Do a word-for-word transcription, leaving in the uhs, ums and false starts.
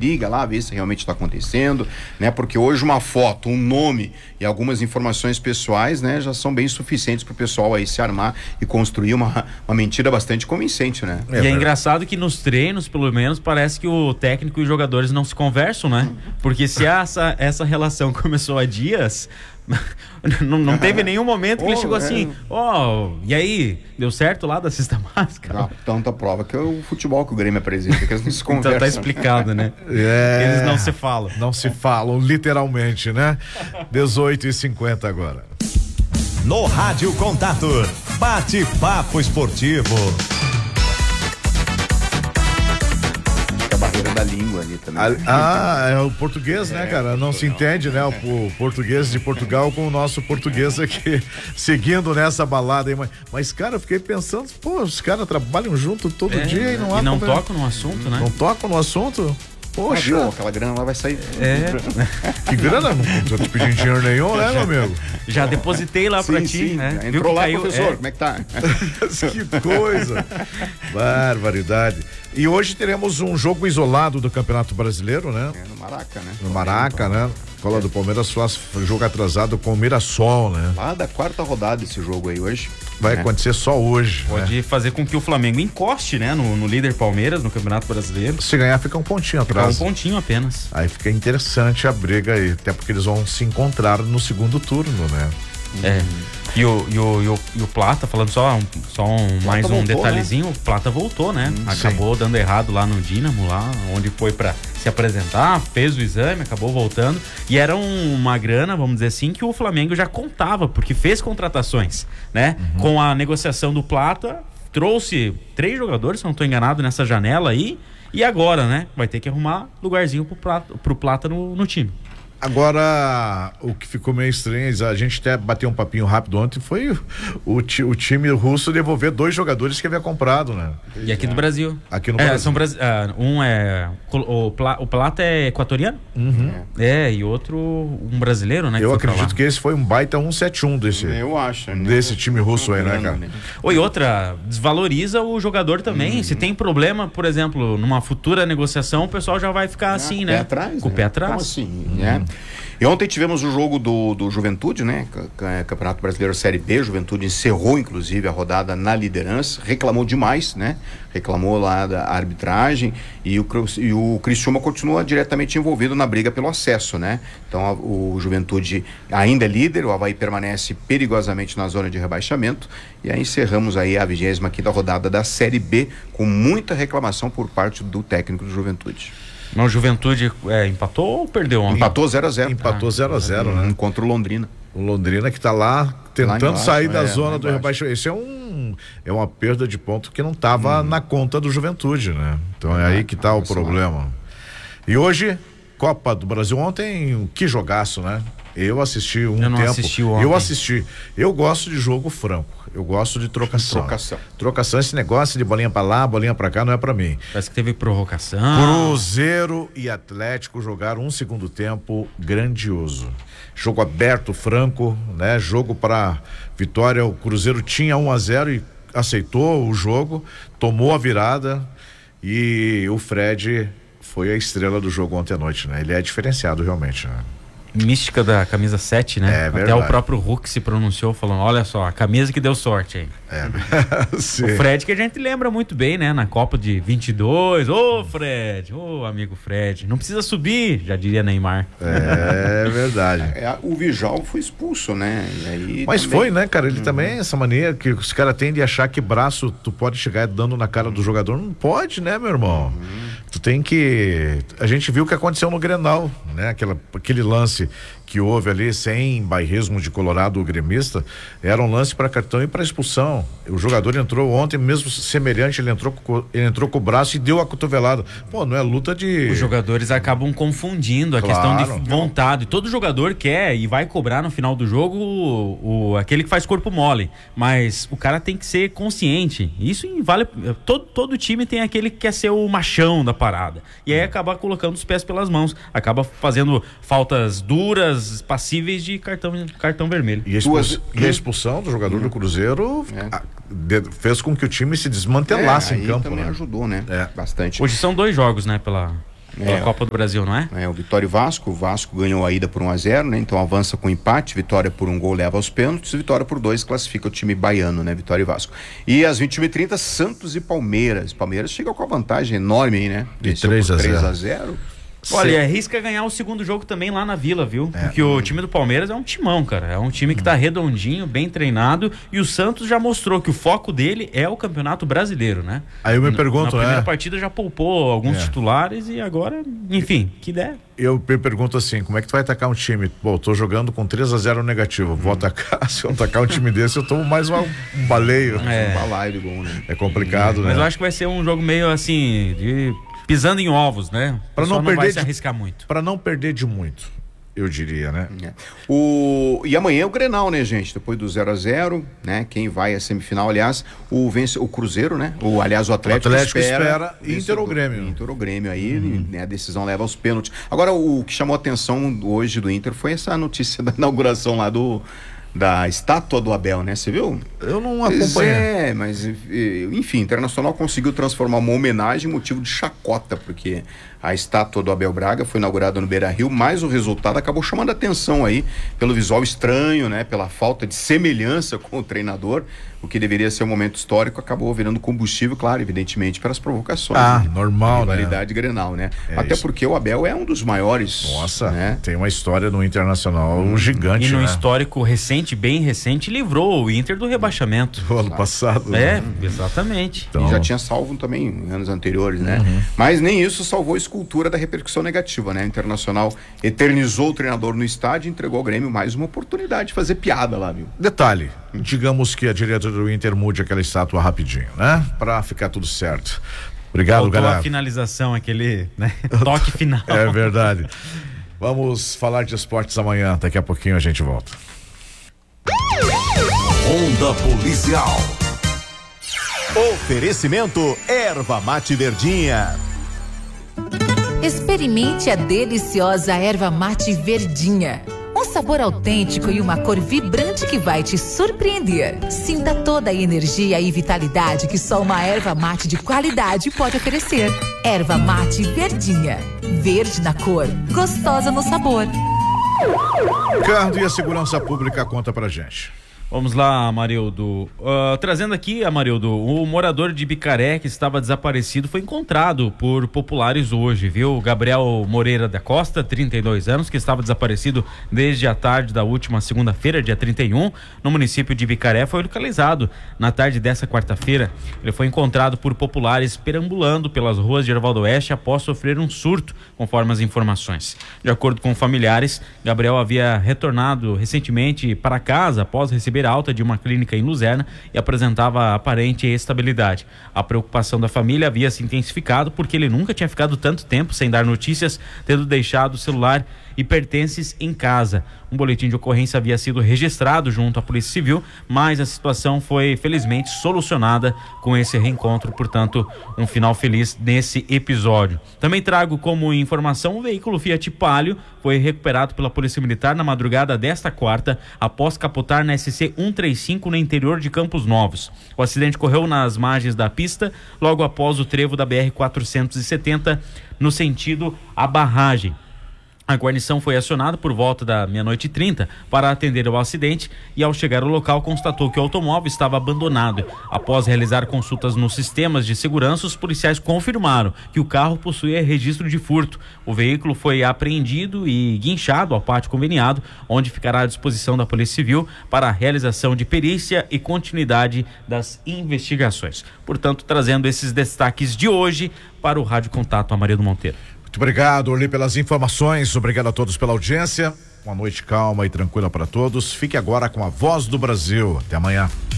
liga lá, vê se realmente está acontecendo, né? Porque hoje uma foto, um nome e algumas informações pessoais, né, já são bem suficientes para o pessoal aí se armar e construir uma, uma mentira bastante convincente, né? É, e é engraçado que nos treinos, pelo menos, parece que o técnico e os jogadores não se conversam, né? Porque se essa, essa relação começou há dias, não, não teve nenhum momento que oh, ele chegou é. assim, ó, oh, e aí, deu certo lá da cesta básica? Ah, tanta prova que é o futebol que o Grêmio apresenta, que eles não se conversam. Então tá explicado, né? É, eles não se falam. Não se falam, literalmente, né? dezoito e cinquenta agora. No Rádio Contato, bate-papo esportivo. A barreira da língua ali também. Ah, é o português, né, cara? Não se entende, né? O, o português de Portugal com o nosso português aqui, seguindo nessa balada aí. Mas, mas, cara, eu fiquei pensando, pô, os caras trabalham junto todo é, dia e não há E não como... tocam no assunto, né? Não tocam no assunto? Poxa. Ah, viu? Aquela grana lá vai sair. É. Que grana? Não tô te pedindo dinheiro nenhum, né, meu amigo? Já depositei lá sim, pra ti, sim. né? Entrou Viu que lá, caiu, professor, é. como é que tá? Que coisa. Barbaridade. E hoje teremos um jogo isolado do Campeonato Brasileiro, né? É, no Maraca, né? No Maraca, né? Cola do Palmeiras faz jogo atrasado com o Mirassol, né? Lá da quarta rodada esse jogo aí hoje. Vai é. acontecer só hoje. Pode né? fazer com que o Flamengo encoste, né? No, no líder Palmeiras, no Campeonato Brasileiro. Se ganhar, fica um pontinho Fica atrás. um pontinho apenas. Aí fica interessante a briga aí, até porque eles vão se encontrar no segundo turno, né? É. E o, e o, e o, e o Plata, falando só, um, só um, mais um voltou, detalhezinho, né? O Plata voltou, né? Hum, acabou sim. dando errado lá no Dínamo, lá onde foi pra se apresentar, fez o exame, acabou voltando. E era um, uma grana, vamos dizer assim, que o Flamengo já contava, porque fez contratações, né? Uhum. Com a negociação do Plata, trouxe três jogadores, se não estou enganado, nessa janela aí. E agora, né? Vai ter que arrumar lugarzinho pro Plata, pro Plata no, no time. Agora, o que ficou meio estranho, a gente até bateu um papinho rápido ontem, foi o, o, o time russo devolver dois jogadores que havia comprado, né? E aqui do Brasil. Aqui no é, Brasil. São, uh, um é... O, o Plata é equatoriano? Uhum. É, e outro um brasileiro, né? Eu acredito que esse foi um baita cento e setenta e um desse, Eu acho, né? desse time russo aí, né, cara? Oi, outra, desvaloriza o jogador também. Uhum. Se tem problema, por exemplo, numa futura negociação, o pessoal já vai ficar ah, assim, com né? Pé atrás, com o né? pé atrás. Como assim, uhum. né? E ontem tivemos o jogo do, do Juventude, né? Campeonato Brasileiro Série B. Juventude encerrou, inclusive, a rodada na liderança. Reclamou demais, né? Reclamou lá da arbitragem. E o, e o Criciúma continua diretamente envolvido na briga pelo acesso, né? Então, a, o Juventude ainda é líder. O Avaí permanece perigosamente na zona de rebaixamento. E aí encerramos aí a vigésima quinta rodada da Série B com muita reclamação por parte do técnico do Juventude. Mas o Juventude é, empatou ou perdeu ontem? Empatou zero a zero. Empatou zero a zero, né? Contra o Londrina. O Londrina que tá lá tentando lá embaixo, sair da é, zona do rebaixamento. Esse é um é uma perda de ponto que não tava hum. na conta do Juventude, né? Então é, é aí que tá o problema. Lá. E hoje, Copa do Brasil ontem, que jogaço, né? Eu assisti um eu não tempo. Assisti ontem. Eu assisti. Eu gosto de jogo franco. Eu gosto de trocação. Trocação. Trocação, esse negócio de bolinha pra lá, bolinha pra cá, não é pra mim. Parece que teve provocação. Cruzeiro e Atlético jogaram um segundo tempo grandioso. Jogo aberto, franco, né? Jogo pra vitória. O Cruzeiro tinha um a zero e aceitou o jogo, tomou a virada e o Fred foi a estrela do jogo ontem à noite, né? Ele é diferenciado realmente, né? Mística da camisa sete, né? É, Até verdade. o próprio Hulk se pronunciou falando, olha só, a camisa que deu sorte aí. É. O Fred que a gente lembra muito bem, né? Na Copa de vinte e dois, ô Fred, ô amigo Fred, não precisa subir, já diria Neymar. É verdade. É, o Vijal foi expulso, né? E aí Mas também... foi, né, cara? Ele uhum. também, essa mania que os caras tendem a achar que braço tu pode chegar dando na cara do jogador, não pode, né, meu irmão? Uhum. Tu tem que... A gente viu o que aconteceu no Grenal, né? Aquela, aquele lance que houve ali, sem bairrismo de colorado gremista, era um lance para cartão e para expulsão. O jogador entrou ontem, mesmo semelhante, ele entrou, com, ele entrou com o braço e deu a cotovelada. Pô, não é luta de... Os jogadores acabam confundindo a claro. questão de vontade. Todo jogador quer e vai cobrar no final do jogo o, o, aquele que faz corpo mole, mas o cara tem que ser consciente. Isso vale... Todo, todo time tem aquele que quer ser o machão da parada. E aí acaba colocando os pés pelas mãos. Acaba fazendo faltas duras, passíveis de cartão, cartão vermelho. E a, expulsão, e a expulsão do jogador do Cruzeiro é. a, de, fez com que o time se desmantelasse é, em campo, também né? ajudou, né? É. Bastante. Hoje são dois jogos, né? Pela, Pela É. Copa do Brasil, não é? É, o Vitória e Vasco, o Vasco ganhou a ida por um a zero, né? Então avança com empate, Vitória por um gol leva aos pênaltis, Vitória por dois classifica o time baiano, né? Vitória e Vasco. E às vinte e uma e trinta, Santos e Palmeiras. Palmeiras chega com a vantagem enorme aí, né? De três a zero. Olha, e arrisca ganhar o segundo jogo também lá na Vila, viu? É. Porque o time do Palmeiras é um timão, cara. É um time que tá redondinho, bem treinado. E o Santos já mostrou que o foco dele é o Campeonato Brasileiro, né? Aí eu me pergunto, Na primeira né? partida já poupou alguns É. titulares e agora, enfim, que der. Eu me pergunto assim, como é que tu vai atacar um time? Pô, tô jogando com três a zero negativo, vou atacar, se eu atacar um time desse, eu tomo mais uma, um baleio. É. Um balaio de gol, né? É complicado, Mas né? eu acho que vai ser um jogo meio assim, de pisando em ovos, né? Pra O não pessoal perder vai de- se arriscar muito. Pra não perder de muito, eu diria, né? É. O... E amanhã é o Grenal, né, gente? Depois do zero a zero, né? Quem vai à semifinal, aliás, o, vence... o Cruzeiro, né? O, aliás, o Atlético, O Atlético espera, espera Inter ou Grêmio. Inter ou Grêmio aí, né? A decisão leva aos pênaltis. Agora, o que chamou a atenção hoje do Inter foi essa notícia da inauguração lá do... da estátua do Abel, né? Você viu? Eu não Pois acompanhei. é, mas eh, enfim, o Internacional conseguiu transformar uma homenagem em motivo de chacota, porque a estátua do Abel Braga foi inaugurada no Beira-Rio, mas o resultado acabou chamando a atenção aí pelo visual estranho, né? Pela falta de semelhança com o treinador, o que deveria ser um momento histórico acabou virando combustível, claro, evidentemente, para as provocações. Ah, né? normal, né? Rivalidade Grenal, né? É Até isso. porque o Abel é um dos maiores. Nossa, né? tem uma história no Internacional um gigante, E no né? histórico recente, bem recente, livrou o Inter do rebaixamento. Do ano passado. É, né? exatamente. Então, E já tinha salvo também em anos anteriores, né? Uhum. Mas nem isso salvou a escultura da repercussão negativa, né? O Internacional eternizou o treinador no estádio e entregou ao Grêmio mais uma oportunidade de fazer piada lá, viu? Detalhe, digamos que a diretoria do Inter mude aquela estátua rapidinho, né? Pra ficar tudo certo. Obrigado, Faltou galera. a finalização, aquele né? toque final. É verdade. Vamos falar de esportes amanhã. Daqui a pouquinho a gente volta. Onda Policial. Oferecimento Erva Mate Verdinha. Experimente a deliciosa erva mate verdinha. Um sabor autêntico e uma cor vibrante que vai te surpreender. Sinta toda a energia e vitalidade que só uma erva mate de qualidade pode oferecer. Erva mate verdinha. Verde na cor, gostosa no sabor. Ricardo, e a segurança pública conta pra gente. Vamos lá, Amarildo. Uh, trazendo aqui, Amarildo, o morador de Bicaré que estava desaparecido foi encontrado por populares hoje, viu? Gabriel Moreira da Costa, trinta e dois anos, que estava desaparecido desde a tarde da última segunda-feira, dia trinta e um, no município de Bicaré, foi localizado na tarde dessa quarta-feira. Ele foi encontrado por populares perambulando pelas ruas de Arvaldo Oeste após sofrer um surto, conforme as informações. De acordo com familiares, Gabriel havia retornado recentemente para casa após receber alta de uma clínica em Luzerna e apresentava aparente estabilidade. A preocupação da família havia se intensificado porque ele nunca tinha ficado tanto tempo sem dar notícias, tendo deixado o celular e pertences em casa. Um boletim de ocorrência havia sido registrado junto à Polícia Civil, mas a situação foi felizmente solucionada com esse reencontro, portanto, um final feliz nesse episódio. Também trago como informação o veículo Fiat Palio foi recuperado pela Polícia Militar na madrugada desta quarta, após capotar na S C cento e trinta e cinco no interior de Campos Novos. O acidente ocorreu nas margens da pista, logo após o trevo da B R quatrocentos e setenta, no sentido à barragem. A guarnição foi acionada por volta da meia-noite e trinta para atender ao acidente e, ao chegar ao local, constatou que o automóvel estava abandonado. Após realizar consultas nos sistemas de segurança, os policiais confirmaram que o carro possuía registro de furto. O veículo foi apreendido e guinchado ao pátio conveniado, onde ficará à disposição da Polícia Civil para a realização de perícia e continuidade das investigações. Portanto, trazendo esses destaques de hoje para o Rádio Contato Amarildo Monteiro. Muito obrigado, Orly, pelas informações. Obrigado a todos pela audiência. Uma noite calma e tranquila para todos. Fique agora com a Voz do Brasil. Até amanhã.